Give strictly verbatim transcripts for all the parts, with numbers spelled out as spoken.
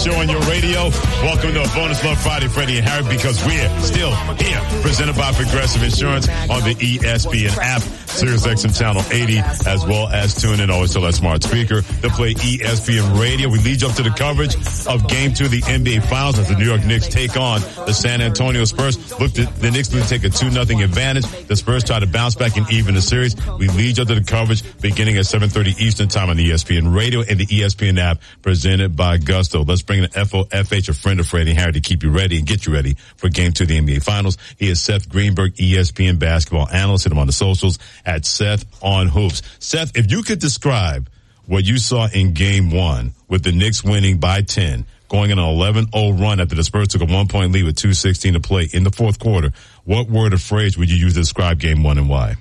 show on your radio. Welcome to a Bonus Love Friday, Freddie and Harry, because we're still here. Presented by Progressive Insurance on the E S P N app, Sirius X M Channel eighty, as well as tune in always to that smart speaker to play E S P N Radio. We lead you up to the coverage of Game two of the N B A Finals as the New York Knicks take on the San Antonio Spurs. Look, the, the Knicks will take a two nothing advantage. The Spurs try to bounce back and even the series. We lead you up to the coverage beginning at seven thirty Eastern Time on the E S P N Radio and the E S P N app, presented by Gusto. Let's bring in F O F H, a friend of Freddie and Harry, to keep you ready and get you ready for Game two of the N B A Finals. He is Seth Greenberg, E S P N basketball analyst. Hit him on the socials at Seth on Hoops. Seth, if you could describe what you saw in Game one with the Knicks winning by ten, going in an eleven oh run after the Spurs took a one-point lead with two sixteen to play in the fourth quarter, what word or phrase would you use to describe Game one and why?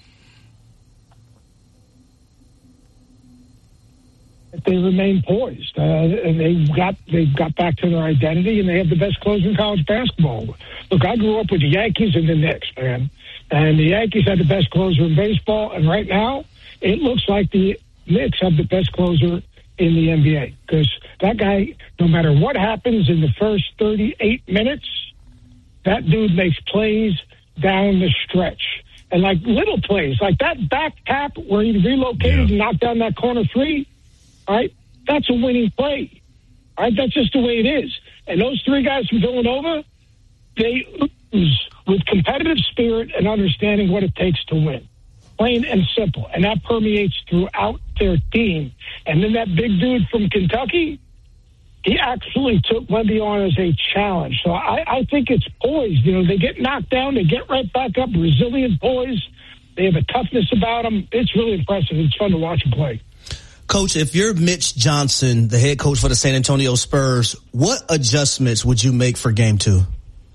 They remain poised. Uh, and they got they got back to their identity, and they have the best closer in college basketball. Look, I grew up with the Yankees and the Knicks, man. And the Yankees had the best closer in baseball, and right now it looks like the Knicks have the best closer in the N B A, because that guy, no matter what happens in the first thirty-eight minutes, that dude makes plays down the stretch. And like little plays, like that back tap where he relocated yeah. and knocked down that corner three, all right, that's a winning play. All right, that's just the way it is. And those three guys from Villanova, they ooze with competitive spirit and understanding what it takes to win. Plain and simple. And that permeates throughout their team. And then that big dude from Kentucky, he actually took Wemby on as a challenge. So I, I think it's poised. You know, they get knocked down, they get right back up, resilient poised. They have a toughness about them. It's really impressive. It's fun to watch them play. Coach, if you're Mitch Johnson, the head coach for the San Antonio Spurs, what adjustments would you make for Game two?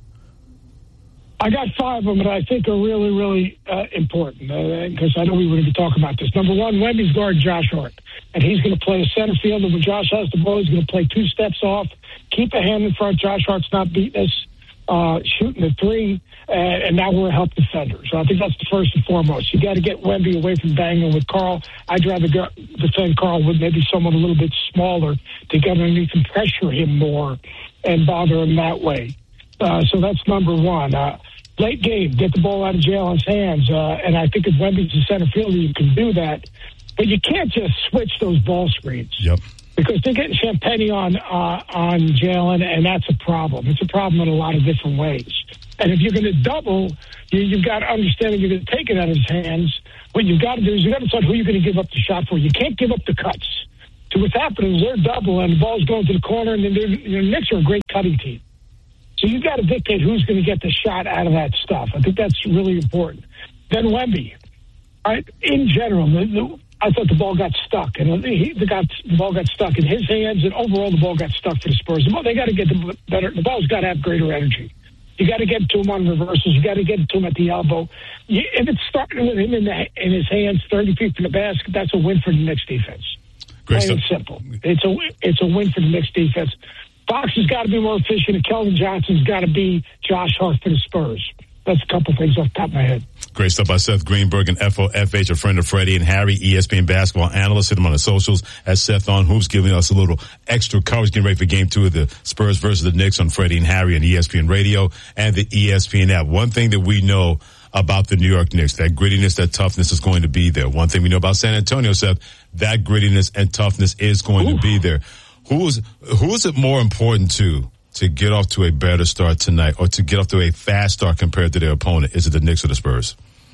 I got five of them that I think are really, really uh, important, because uh, I know we were going to be talking about this. Number one, Wemby's guarding Josh Hart, and he's going to play a center field, and when Josh has the ball, he's going to play two steps off, keep a hand in front. Josh Hart's not beating us, uh, shooting the three, uh, and now we're a help defender. So I think that's the first and foremost. You got to get Wemby away from banging with Carl. I'd rather go defend Carl with maybe someone a little bit smaller to get underneath and pressure him more and bother him that way. Uh, so that's number one. Uh, late game, get the ball out of Jalen's hands. Uh, and I think if Wemby's a center fielder, you can do that. But you can't just switch those ball screens. Yep. Because they're getting Champagny on uh, on Jalen, and that's a problem. It's a problem in a lot of different ways. And if you're going to double, you, you've got to understand that you're going to take it out of his hands. What you've got to do is you've got to decide who you're going to give up the shot for. You can't give up the cuts. So what's happening is they're double, and the ball's going to the corner, and then they're, you know, the Knicks are a great cutting team. So you've got to dictate who's going to get the shot out of that stuff. I think that's really important. Then Wemby. All right, in general, the, the, I thought the ball got stuck, and he, the, got, the ball got stuck in his hands, and overall the ball got stuck for the Spurs. The ball, they got to get the better. The ball's got to have greater energy. You got to get to him on reversals. You got to get to him at the elbow. You, if it's starting with him in, the, in his hands, thirty feet from the basket, that's a win for the Knicks defense. Great Plain and simple. It's a it's a win for the Knicks defense. Fox has got to be more efficient, and Keldon Johnson's got to be Josh Hart for the Spurs. That's a couple things off the top of my head. Great stuff by Seth Greenberg and F O F H, a friend of Freddie and Harry, E S P N basketball analyst. Hit him on the socials at Seth on Hoops, giving us a little extra coverage, getting ready for game two of the Spurs versus the Knicks on Freddie and Harry on E S P N Radio and the E S P N app. One thing that we know about the New York Knicks, that grittiness, that toughness is going to be there. One thing we know about San Antonio, Seth, that grittiness and toughness is going Ooh. to be there. Who's, who is it more important to? to get off to a better start tonight, or to get off to a fast start compared to their opponent? Is it the Knicks or the Spurs?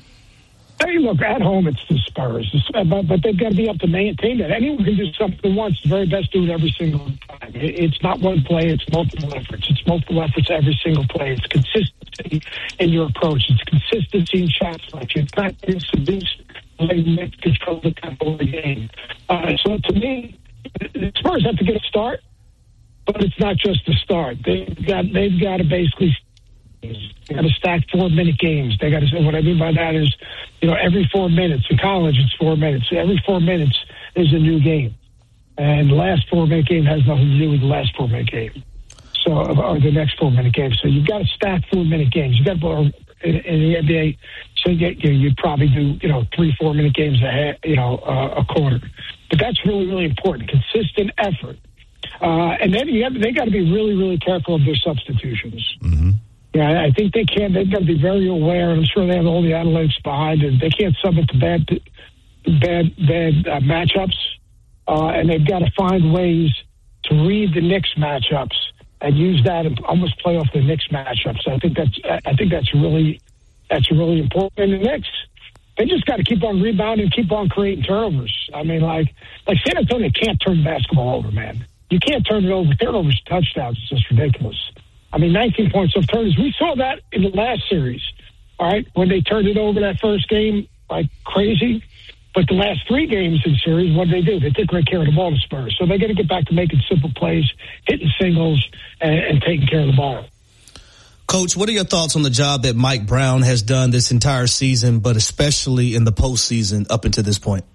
Hey, look, at home it's the Spurs, but, but they've got to be up to maintain that. Anyone can do something once. The very best do it every single time. It's not one play, it's multiple efforts. It's multiple efforts every single play. It's consistency in your approach. It's consistency in shot selection. It's not introduce, letting control the tempo of the game. Uh, so to me, the Spurs have to get a start. But it's not just the start. They've got they've got to basically they got to stack four minute games. They got to say, what I mean by that is, you know, every four minutes in college it's four minutes. Every four minutes is a new game, and the last four minute game has nothing to do with the last four minute game. So or the next four minute game. So you've got to stack four minute games. You got to in, in the N B A. So you get, you know, you'd probably do you know three four minute games a you know uh, a quarter. But that's really really important. Consistent effort. Uh, and then you have, they got to be really, really careful of their substitutions. Mm-hmm. Yeah, I think they can. They've got to be very aware. I'm sure they have all the analytics behind it. They can't sub it to bad, bad, bad uh, matchups, uh, and they've got to find ways to read the Knicks matchups and use that and almost play off the Knicks matchups. I think that's. I think that's really, that's really important. And the Knicks, they just got to keep on rebounding, keep on creating turnovers. I mean, like, like San Antonio can't turn basketball over, man. You can't turn it over. Turnovers, touchdowns. It's just ridiculous. I mean, nineteen points of turnovers. We saw that in the last series, all right, when they turned it over that first game like crazy. But the last three games in the series, what did they do? They took great care of the ball, the Spurs. So they got to get back to making simple plays, hitting singles, and, and taking care of the ball. Coach, what are your thoughts on the job that Mike Brown has done this entire season, but especially in the postseason up until this point?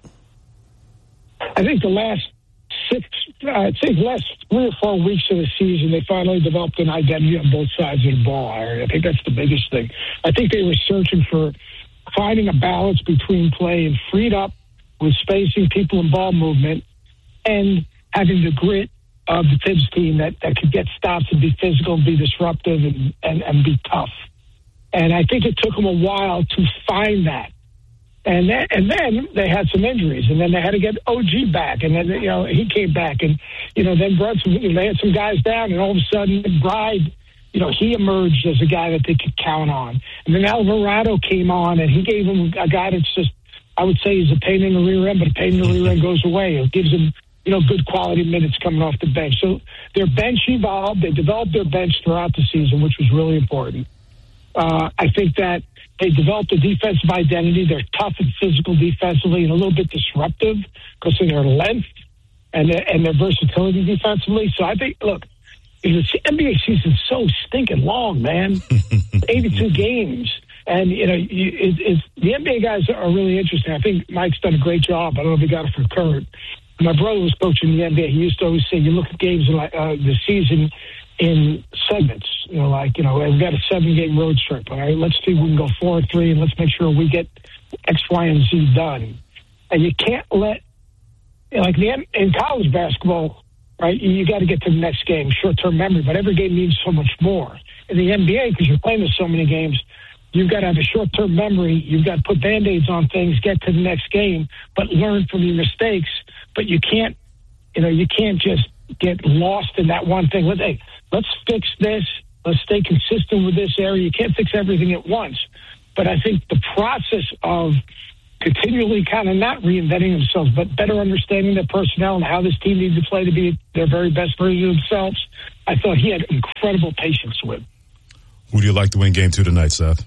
I think the last six, uh, I'd say the last three or four weeks of the season, they finally developed an identity on both sides of the ball. I think that's the biggest thing. I think they were searching for finding a balance between playing freed up with spacing, people, and ball movement, and having the grit of the Tibbs team that, that could get stops and be physical and be disruptive and, and, and be tough. And I think it took them a while to find that. And then, and then they had some injuries, and then they had to get O G back, and then, you know, he came back, and, you know, then Brunson, you know, they had some guys down, and all of a sudden McBride, you know, he emerged as a guy that they could count on. And then Alvarado came on, and he gave him a guy that's just, I would say he's a pain in the rear end, but a pain in the rear end goes away. It gives him, you know, good quality minutes coming off the bench. So their bench evolved. They developed their bench throughout the season, which was really important. Uh, I think that they developed a defensive identity. They're tough and physical defensively and a little bit disruptive because of their length and their, and their versatility defensively. So I think, look, the N B A season's so stinking long, man. eighty-two games. And, you know, you, it, it's, the N B A guys are really interesting. I think Mike's done a great job. I don't know if he got it from Kurt. My brother was coaching the N B A. He used to always say, you look at games in like, uh, the season in segments. You know, like, you know, we've got a seven-game road trip. All right, let's see if we can go four or three, and let's make sure we get X, Y, and Z done. And you can't let, you know, like the in college basketball, right, you, you got to get to the next game, short-term memory, but every game means so much more. In the N B A, because you're playing with so many games, you've got to have a short-term memory. You've got to put Band-Aids on things, get to the next game, but learn from your mistakes. But you can't, you know, you can't just get lost in that one thing. Let's, hey, let's fix this. Let's stay consistent with this area. You can't fix everything at once. But I think the process of continually kind of not reinventing themselves, but better understanding their personnel and how this team needs to play to be their very best version of themselves, I thought he had incredible patience with. Who do you like to win game two tonight, Seth?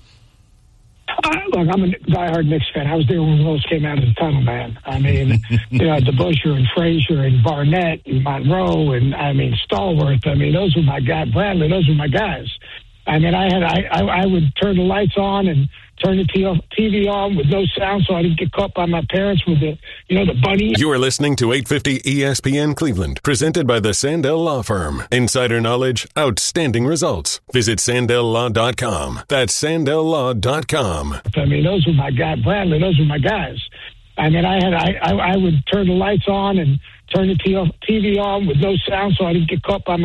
Uh, look, I'm a diehard Knicks fan. I was there when Rose came out of the tunnel, man. I mean, you know, DeBusschere and Frazier and Barnett and Monroe and, I mean, Stallworth. I mean, those were my guys. Bradley, those were my guys. I mean, I had I, I, I would turn the lights on and turn the T V on with no sound so I didn't get caught by my parents with the, you know, the bunny. You are listening to eight fifty E S P N Cleveland, presented by the Sandell Law Firm. Insider knowledge, outstanding results. Visit Sandell Law dot com. That's Sandell Law dot com. I mean, those were my guys. Bradley, those were my guys. I mean, I had I, I, I would turn the lights on and turn the T V on with no sound so I didn't get caught by my